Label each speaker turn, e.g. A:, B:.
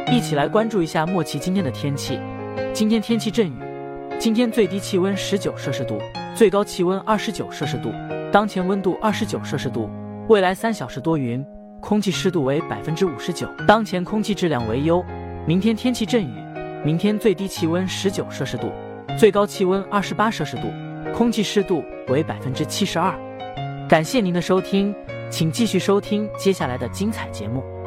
A: 一起来关注一下莫奇今天的天气。今天天气阵雨，今天最低气温19摄氏度，最高气温29摄氏度，当前温度29摄氏度，未来3小时多云，空气湿度为59%，当前空气质量为优。明天天气阵雨，明天最低气温19摄氏度，最高气温28摄氏度，空气湿度为72%。感谢您的收听，请继续收听接下来的精彩节目。